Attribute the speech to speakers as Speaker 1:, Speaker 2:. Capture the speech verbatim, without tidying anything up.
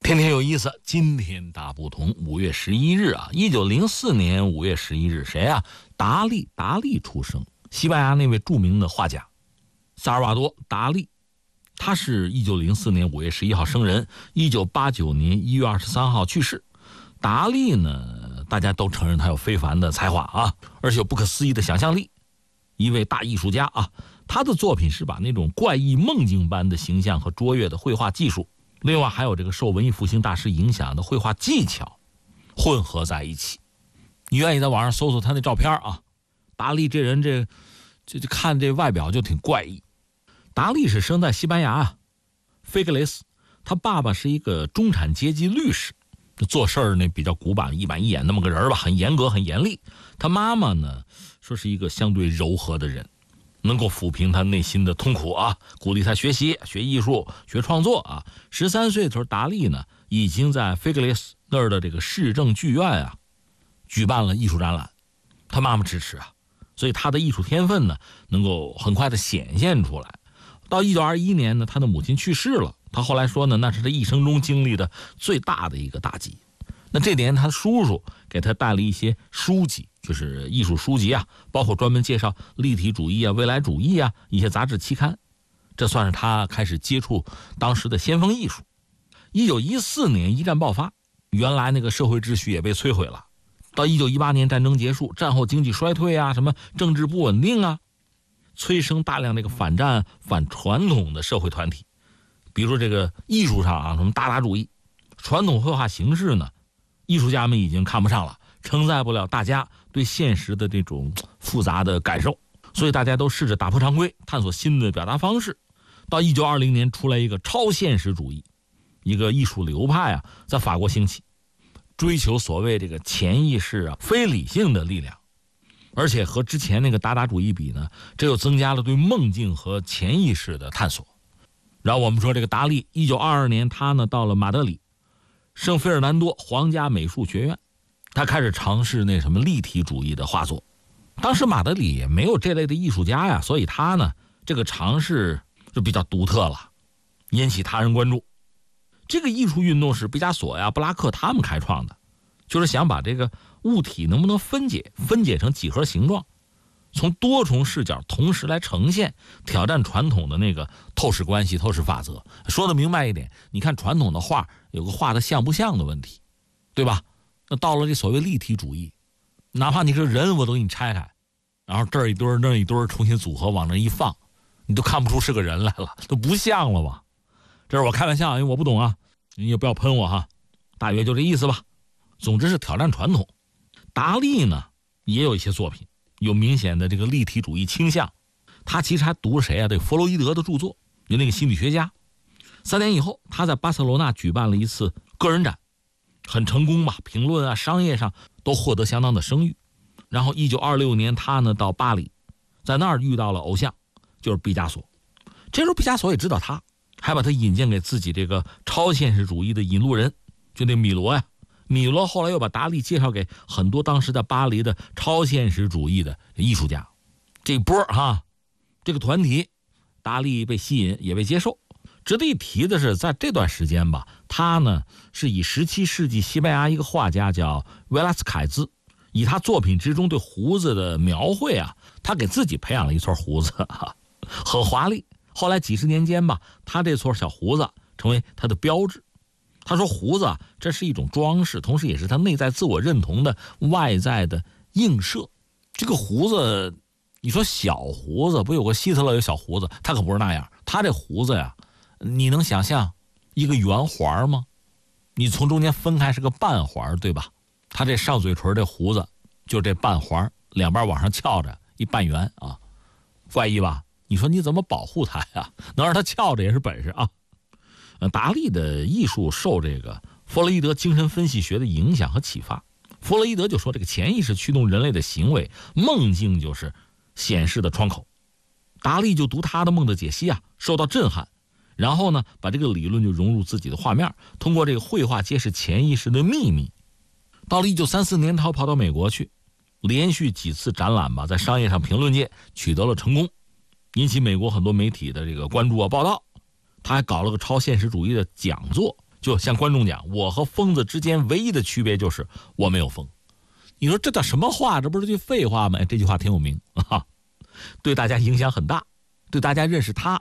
Speaker 1: 天天有意思，今天大不同。五月十一日啊，一九零四年五月十一日，谁啊？达利，达利出生，西班牙那位著名的画家萨尔瓦多·达利，他是一九零四年五月十一号生人，一九八九年一月二十三号去世。达利呢，大家都承认他有非凡的才华啊，而且有不可思议的想象力，一位大艺术家啊。他的作品是把那种怪异梦境般的形象和卓越的绘画技术，另外还有这个受文艺复兴大师影响的绘画技巧混合在一起。你愿意在网上搜搜他那照片啊，达利这人这这这看这外表就挺怪异。达利是生在西班牙啊，菲格雷斯，他爸爸是一个中产阶级律师，做事儿那比较古板一板一眼那么个人吧，很严格很严厉。他妈妈呢，说是一个相对柔和的人，能够抚平他内心的痛苦啊，鼓励他学习、学艺术、学创作啊。十三岁的时候，达利呢已经在菲格雷斯那儿的这个市政剧院啊举办了艺术展览，他妈妈支持啊，所以他的艺术天分呢能够很快的显现出来。到一九二一年呢，他的母亲去世了，他后来说呢，那是他一生中经历的最大的一个打击。那这年他叔叔给他带了一些书籍，就是艺术书籍啊，包括专门介绍立体主义啊、未来主义啊一些杂志期刊，这算是他开始接触当时的先锋艺术。一九一四年一战爆发，原来那个社会秩序也被摧毁了。到一九一八年战争结束，战后经济衰退啊，什么政治不稳定啊，催生大量这个反战反传统的社会团体。比如说这个艺术上啊，什么达达主义，传统绘画形式呢，艺术家们已经看不上了，承载不了大家对现实的这种复杂的感受，所以大家都试着打破常规，探索新的表达方式。到一九二零年出来一个超现实主义，一个艺术流派啊，在法国兴起，追求所谓这个潜意识啊、非理性的力量，而且和之前那个达达主义比呢，这又增加了对梦境和潜意识的探索。然后我们说这个达利，一九二二年他呢到了马德里圣费尔南多皇家美术学院，他开始尝试那什么立体主义的画作。当时马德里也没有这类的艺术家呀，所以他呢这个尝试就比较独特了，引起他人关注。这个艺术运动是毕加索呀、布拉克他们开创的，就是想把这个物体能不能分解，分解成几何形状，从多重视角同时来呈现，挑战传统的那个透视关系、透视法则。说的明白一点，你看传统的画有个画的像不像的问题，对吧？那到了这所谓立体主义，哪怕你是人我都给你拆开，然后这儿一堆那儿一堆重新组合往那一放，你都看不出是个人来了，都不像了吧？这是我开玩笑，因为我不懂啊，你也不要喷我哈，大约就这意思吧。总之是挑战传统。达利呢也有一些作品有明显的这个立体主义倾向，他其实还读了谁啊？这弗洛伊德的著作，有那个心理学家。三年以后，他在巴塞罗那举办了一次个人展，很成功吧，评论啊、商业上都获得相当的声誉。然后一九二六年，他呢到巴黎，在那儿遇到了偶像，就是毕加索。这时候毕加索也知道他，还把他引荐给自己这个超现实主义的引路人，就那米罗呀。米罗后来又把达利介绍给很多当时在巴黎的超现实主义的艺术家。这波哈，这个团体，达利被吸引，也被接受。值得一提的是，在这段时间吧，他呢是以十七世纪西班牙一个画家叫维拉斯凯兹，以他作品之中对胡子的描绘啊，他给自己培养了一撮胡子，哈，很华丽。后来几十年间吧，他这撮小胡子成为他的标志。他说胡子啊，这是一种装饰，同时也是他内在自我认同的外在的映射。这个胡子，你说小胡子，不有个希特勒有小胡子，他可不是那样。他这胡子呀，你能想象一个圆环吗？你从中间分开是个半环，对吧？他这上嘴唇这胡子就这半环，两边往上翘着一半圆啊，怪异吧？你说你怎么保护他呀？能让他翘着也是本事啊。达利的艺术受这个弗洛伊德精神分析学的影响和启发。弗洛伊德就说，这个潜意识驱动人类的行为，梦境就是显示的窗口。达利就读他的梦的解析啊，受到震撼，然后呢，把这个理论就融入自己的画面，通过这个绘画揭示潜意识的秘密。到了一九三四年，他跑到美国去，连续几次展览吧，在商业上评论界取得了成功，引起美国很多媒体的这个关注啊报道。他还搞了个超现实主义的讲座， 就向观众讲，我和疯子之间唯一的区别就是我没有疯。你说这叫什么话？这不是句废话吗？这句话挺有名啊，对大家影响很大，对大家认识他